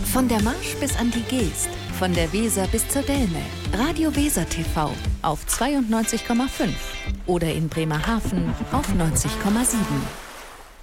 Von der Marsch bis an die Geest, von der Weser bis zur Delme. Radio Weser TV auf 92,5 oder in Bremerhaven auf 90,7.